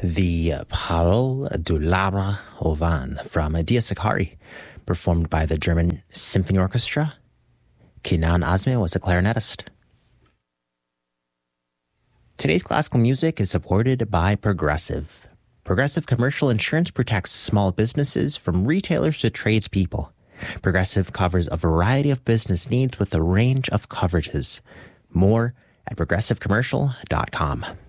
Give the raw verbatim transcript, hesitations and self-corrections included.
the Parole du Labre au Vent from Dia Sakari, performed by the German Symphony Orchestra. Kenan Azmi was the clarinetist. Today's classical music is supported by Progressive. Progressive Commercial Insurance protects small businesses from retailers to tradespeople. Progressive covers a variety of business needs with a range of coverages. More at progressive commercial dot com.